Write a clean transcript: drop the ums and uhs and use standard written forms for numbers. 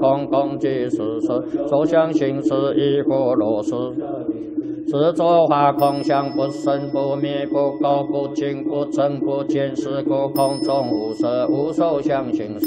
空，共即是实。所相行识，亦复如是。是作法空相，不生不灭，不垢不净，不增不减，是故空中无色，无受相行识。